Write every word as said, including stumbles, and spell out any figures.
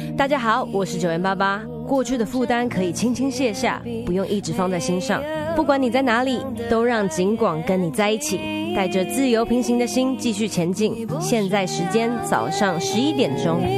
大家好，我是九元八八。过去的负担可以轻轻卸下，不用一直放在心上。不管你在哪里，都让警广跟你在一起，带着自由平行的心继续前进。现在时间早上十一点钟。